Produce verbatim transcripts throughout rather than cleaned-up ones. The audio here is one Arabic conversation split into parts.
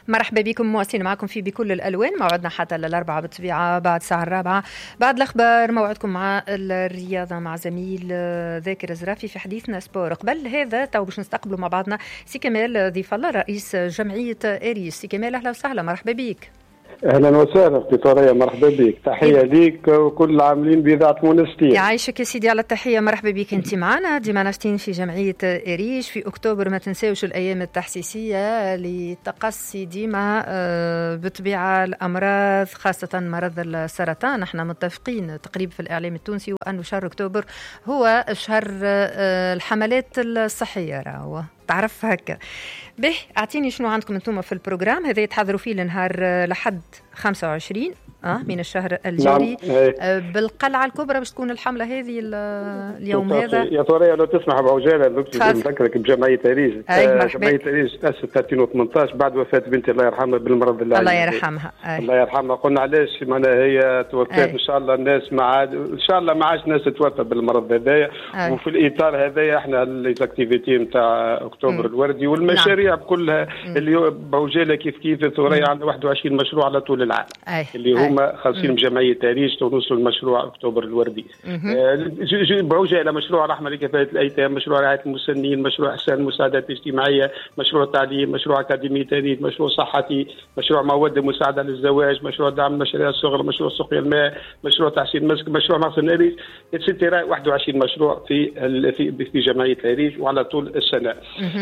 مرحبا بكم مواصلين معكم في بكل الألوان. موعدنا حتى للأربعة بالطبيعة بعد الساعة الرابعة بعد الأخبار. موعدكم مع الرياضة مع زميل ذاكر الزرافي في حديثنا سبور. قبل هذا تو باش نستقبلوا مع بعضنا سي كمال ضيف الله رئيس جمعية إيريس. سي كمال أهلا وسهلا مرحبا بك. اهلا وسهلا اختي مرحبا بك. تحيه ليك وكل العاملين بإذاعة مونستير. يعيشك يا سيدي على التحيه. مرحبا بك انت معنا ديما ناشطين في جمعيه إيريش. في اكتوبر ما تنساوش الايام التحسيسيه لتقصي ديما بطبيعه الامراض خاصه مرض السرطان. احنا متفقين تقريبا في الاعلام التونسي وانه شهر اكتوبر هو شهر الحملات الصحيه. راهو تعرف هكا. به اعطيني شنو عندكم انتم في البروجرام هذا يتحضروا فيه لنهار لحد خمسة وعشرين اه من الشهر الجاري. نعم. بالقلعه الكبرى باش تكون الحمله هذه اليوم هذا. يا ثوريا لو تسمح بعجاله نذكرك بجمعيه إيريش. جمعيه إيريش تاسست ألفين وثمانية عشر بعد وفاه بنتي الله يرحمها بالمرض اللي الله يرحمها. الله يرحمها. قلنا علاش معناها هي توفات ان شاء الله الناس ما عاد ان شاء الله ما عادش ناس تتوفى بالمرض هذايا. وفي الاطار هذايا احنا ليزاكتيفيتي نتاع اكتوبر الوردي والمشاريع نعم. كلها اللي بعجاله كيف كيف ثوريا عندنا واحد وعشرين مشروع على طول العالم أي. اللي هما خاصين بجمعيه إيريش توصلوا المشروع اكتوبر الوردي. آه بعجاله مشروع رحمه لكفاله الايتام، مشروع رعايه المسنين، مشروع احسان المساعدات الاجتماعيه، مشروع تعليم، مشروع اكاديميه تاريخ، مشروع صحتي، مشروع مواد مساعده للزواج، مشروع دعم مشاريع الصغر، مشروع سقيا الماء، مشروع تحسين مسك، مشروع مغسل إيريش اتسترا واحد وعشرين مشروع في في في جمعيه إيريش وعلى طول السنه.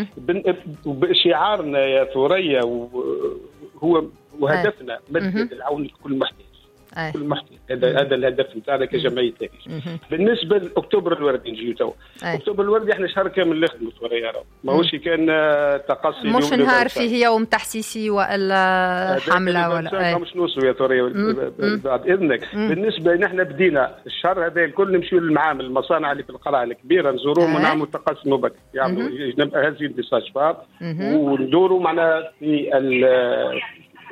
شعارنا يا ثوريا هو وهدفنا مد العون لكل محتاج. أي. كل محتاج هذا هذا الهدف نتاعنا كجمعيه إيريش. بالنسبه لاكتوبر الوردي نجيو تو. اكتوبر الوردي احنا شهر كامل نخدموا ثوريا ماهوش كان تقصي مش نهار فيه يوم تحسيسي ولا حمله ولا مش نوصلوا يا ثوريا بعد اذنك. بالنسبه نحن بدينا الشهر هذا الكل نمشيو للمعامل المصانع اللي في القلعه الكبيره نزوروهم ونعملوا تقصي مبكر يعملوا يجنب هزيل ديساشفار وندوروا معنا في ال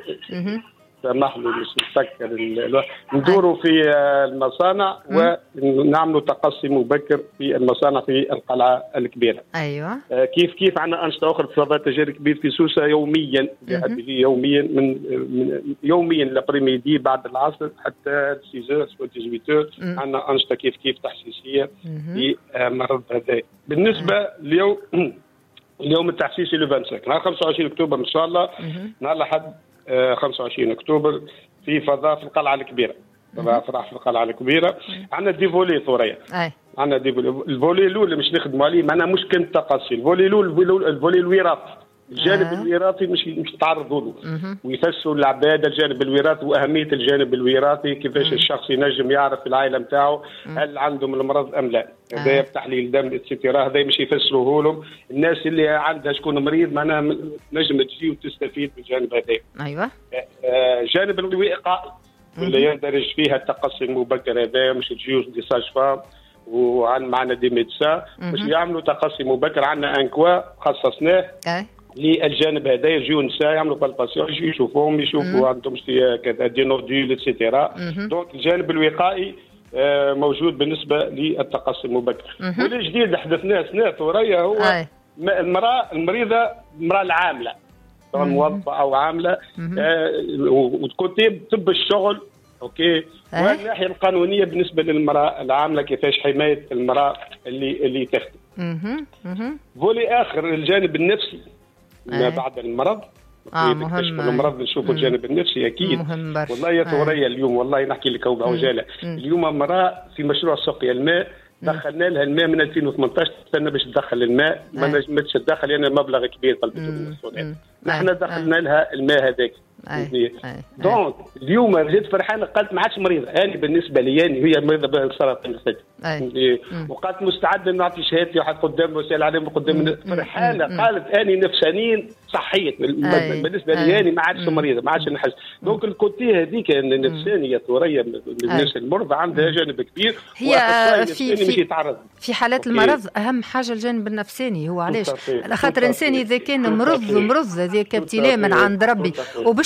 سمح لي مش نتذكر ندوروا في المصانع ونعملوا تقصي مبكر في المصانع في القلعه الكبيره. ايوه كيف كيف عندنا انشطه اخرى في تجاري كبير في سوسه يوميا يوميا من, من يوميا لابريميدي بعد العصر حتى ستة ثمانية عندنا انشطه كيف كيف تحسيسيه في مرض هذا. بالنسبه اليوم اليوم التحسيسي لو خمسة وعشرين نهار خمسة وعشرين اكتوبر ان شاء الله نهار لحد خمسة وعشرين اكتوبر في فضاء في القلعه الكبيره. فضاء فرح في القلعه الكبيره. عندنا دي فولي ثوريا. عندنا دي فولي. الفولي الاول مش نخدموا عليه معنا مش كان تقصي. الفولي الاول الفولي الوراثي الجانب آه. الوراثي مش مش تعرضوا له ويفسروا العباده الجانب الوراثي واهميه الجانب الوراثي كيفاش الشخص ينجم يعرف العائله نتاعو هل عندهم المرض ام لا. هذا آه. تحليل دم اتسترا هذا مش يفسروه لهم. الناس اللي عندها شكون مريض معناها نجم تجي وتستفيد من الجانب هذا. ايوه آه جانب الوقائي اللي يندرج فيها التقصي المبكر هذا مش تجيو دي ساج فام وعن معنا دي ميدسا مش يعملوا تقصي مبكر. عندنا انكوا خصصناه آه. للجانب هذا يجيو نساء يعملوا بالباسيون يجيو يشوفوهم يشوفوا عندهم كذا دي نوديول اتسيتيرا. دونك الجانب الوقائي موجود بالنسبه للتقصي المبكر. واللي جديد حدثناه سنه ثوريا هو أي. المراه المريضه المراه العامله سواء موظفه او عامله آه وتكتب طب الشغل اوكي. والناحيه القانونيه بالنسبه للمراه العامله كيفاش حمايه المراه اللي اللي تخدم. فولي اخر الجانب النفسي ما بعد المرض. اه مهم المرض نشوفوا الجانب النفسي اكيد. والله يا ثوريا اليوم والله نحكي لك بعجاله اليوم امراه في مشروع سقيا الماء دخلنا لها الماء من ألفين وثمانية عشر تستنى باش تدخل الماء ما نجمتش تدخل لان يعني مبلغ كبير طلبته من السودان. نحن دخلنا لها الماء هذاك. دونك اليوم رجعت فرحانه قالت ما عادش مريضه. انا بالنسبه لي يعني هي مريضه بالسرطان الثدي وقالت مستعده نعطي شهادتي واحد قدام وسال عليهم قدام فرحانه قالت اني نفسانيا صحيه بالنسبه لي اني ما عادش مريضه ما عادش نحس. دونك الكوتي هذيك النفسانيه ثوريا الناس المرضى عندها جانب كبير هي في في, في حالات المرض اهم حاجه الجانب النفساني. هو علاش خاطر الانسان اذا كان مرض مرض هذاك ابتلاء من عند ربي وباش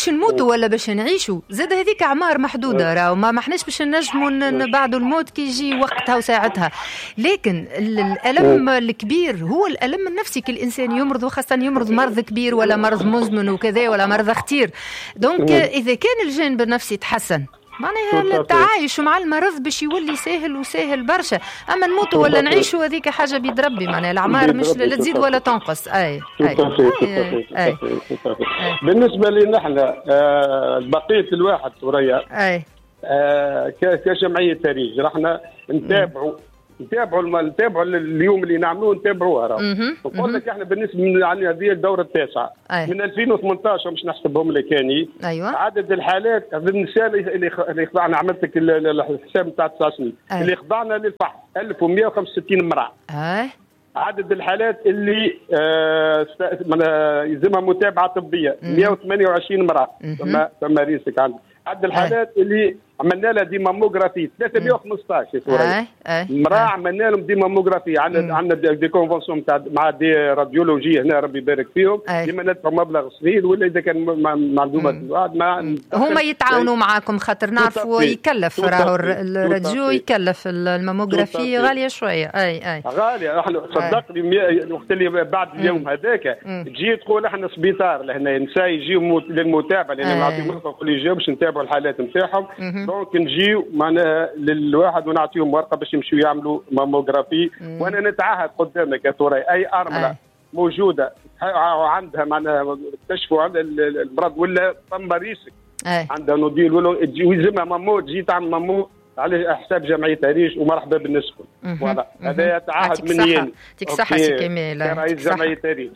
باش نموتوا ولا باش نعيشوا، زاد هذيك اعمار محدوده، راهو ما احناش باش نجموا نبعدوا الموت كي يجي وقتها وساعتها. لكن الالم الكبير هو الالم النفسي، كل الانسان يمرض، وخاصه يمرض مرض كبير ولا مرض مزمن وكذا ولا مرض خطير. دونك اذا كان الجانب النفسي تحسن معناها التعايش مع المرض باش يولي سهل وسهل برشا. اما نموتوا ولا نعيشوا هذيك حاجه بيد ربي، معناها الاعمار مش لا تزيد ولا تنقص. اي اي, أي. أي. بالنسبه لنا احنا بقيه الواحد ثريا اي كجمعيه تاريخ رحنا نتابعوا نتابعوا نتابعوا اليوم اللي نعملوه نتابعوها. راه نقول لك احنا بالنسبه يعني هذه الدوره التاسعه أيه. من ألفين وثمانية عشر مش نحسبهم لك كاني أيوة. عدد الحالات النساء اللي اللي خضعنا، عملت لك الحساب نتاع تسع سنين أيه. اللي خضعنا للفحص ألف ومئة وخمسة وستين امراه أيه. عدد الحالات اللي آه يلزمها متابعه طبيه مئة وثمانية وعشرين امراه. ثم ثم ريسك عندك عدد الحالات أيه. اللي عملنا لها دي ماموغرافي ثلاثمئة وخمسة عشر اي امراه عملنا لهم دي ماموغرافي. عندنا عندنا دي كونفونسيون تاع مع دي راديولوجيه هنا ربي يبارك فيهم ديما ندفعوا مبلغ صغير، ولا اذا كان معلومات الواحد ما هما يتعاونوا معاكم خاطر نعرفوا يكلف، راهو الراديو يكلف، الماموغرافي غاليه شويه. اي اي غاليه. احنا صدقني وقت اللي بعد اليوم هذاك تجي تقول احنا سبيطار لهنا نساء يجيو للمتابعه، لان نعطيهم ورقه كل يجيو باش نتابعوا الحالات نتاعهم. دونك نجيو معناها للواحد ونعطيهم ورقه باش يمشيو يعملوا ماموغرافي. وانا نتعهد قدامك يا ثريا اي ارمله أي. موجوده وعندها معناها اكتشفوا عندها المرض ولا ثم ريسك عندها نوديل ولا يلزمها مامو تجي تعمل مامو على حساب جمعيه تاريخ ومرحبا بالناس الكل. فوالا هذا يتعهد مني يعطيك صحه سي كمال رئيس جمعيه تاريخ.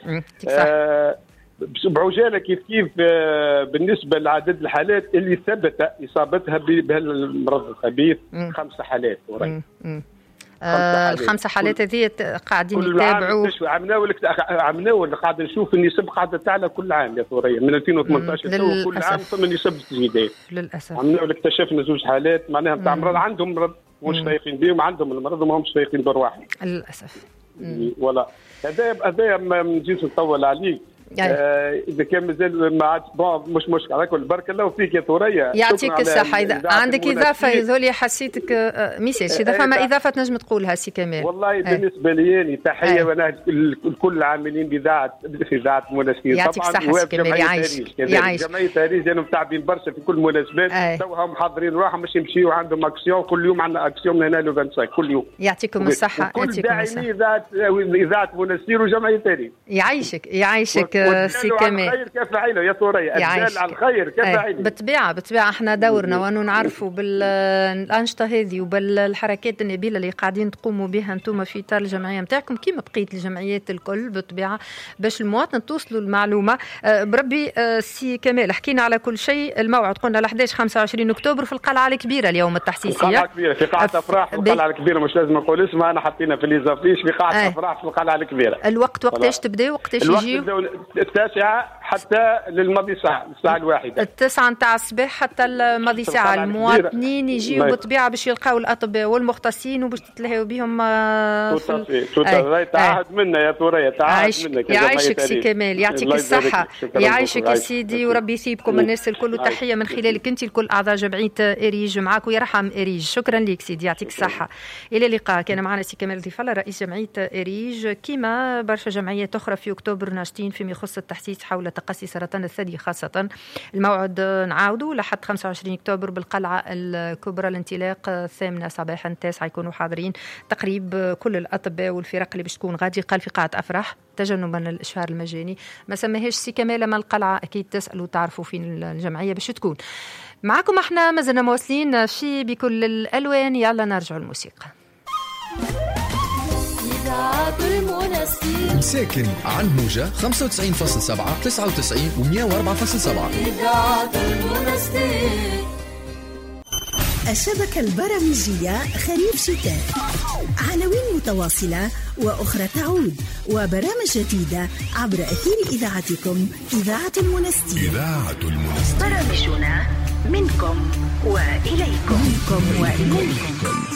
بعجاله كيف كيف بالنسبه لعدد الحالات اللي ثبت اصابتها بهالمرض الخبيث خمسه حالات. آه الخمسه حالات هذه قاعدين يتابعوا. عملناو عملناو قاعد نشوف النسب قاعده تعلى كل عام يا ثريا من ألفين وثمانية عشر لل... كل عام ثم نسب تزيد. للاسف عملناو اكتشفنا زوج حالات معناها نتاع مرض عندهم مرض مش فايقين بهم، عندهم المرض وما همش فايقين برواحهم للاسف. ولا هذا هذا ما نجيش نطول عليك. آه اذا كان مازال ما عادش مش مشكل على كل بارك الله فيك يا ثريا. يعطيك الصحه. اذا عندك اضافه يذولي حسيتك ميساج اذا فما اضافه تنجم تقولها سي كمال. والله أي. بالنسبه لي أنا تحيه وانا كل العاملين باذاعه اذاعه مناشدين يعطيك الصحه سي كمال. يعيشك يعيشك. جمعيه تاريخ لانهم تعبين برشا في كل المناسبات توهم محضرين روحهم باش يمشيوا عندهم اكسيون كل يوم. عندنا اكسيون من هنا ل خمسة وعشرين كل يوم. يعطيكم الصحه. يعطيكم الصحه. اذاعه اذاعه مناشدين وجمعيه تاريخ. يعيشك يعيشك سي كمال. الخير كفاعله يا ثريا، الدال على الخير كفاعله. بالطبيعه بالطبيعه احنا دورنا وانه نعرفوا بالانشطه هذه وبالحركات النبيله اللي قاعدين تقوموا بها انتم في اطار الجمعيه نتاعكم كيما بقيه الجمعيات الكل بالطبيعه باش المواطن توصلوا المعلومه. بربي سي كمال حكينا على كل شيء. الموعد قلنا ل أحد عشر خمسة وعشرين أكتوبر في القلعه الكبيره اليوم التحسيسيه. القلعه الكبيره في قاعه افراح في القلعه الكبيره، مش لازم نقول اسمها، انا حطينا في ليزافيش في قاعه افراح في القلعه الكبيره. الوقت وقتاش تبداو وقتاش يجيو؟ التاسعه حتى للماضي ساعه الساعه الواحده التسعة نتاع الصباح حتى الماضي ساعه. المواطنين يجيو بالطبيعه باش يلقاو الاطباء والمختصين وباش تتلهيو بهم. في تعهد منا يا ثريا تعهد منك. يعيشك سي كمال يعطيك الصحه. يعيشك يا سيدي وربي يسيبكم الناس الكل. تحيه من خلالك انت لكل اعضاء جمعيه اريج معك ويرحم اريج. شكرا لك سيدي يعطيك الصحه. الى اللقاء. كان معنا سي كمال ضيف الله رئيس جمعيه اريج كيما برشا جمعيات اخرى في اكتوبر ناشطين فيما يخص التحسيس حول تقصي سرطان الثدي خاصة. الموعد نعاودوا لحد خمسة وعشرين أكتوبر بالقلعة الكبرى. الانطلاق الثامنة صباحا التاسعة يكونوا حاضرين تقريب كل الأطباء والفرق اللي باش تكون غادي قال في قاعة أفراح تجنبا للإشهار المجاني. ما سماهاش سي كمال ما القلعة أكيد تسألوا تعرفوا فين الجمعية باش تكون. معكم احنا مازلنا مواصلين في بكل الألوان. يلا نرجعوا الموسيقى. مساكن عن موجة خمسة وتسعين فاصلة سبعة تسعة وتسعين ومئة وأربعة فاصلة سبعة. الشبكة البرامجية خريف شتاء، عناوين متواصلة وأخرى تعود وبرامج جديدة عبر أثير إذاعتكم إذاعة المنستير. إذاعة المنستير. برامجنا منكم وإليكم منكم وإليكم.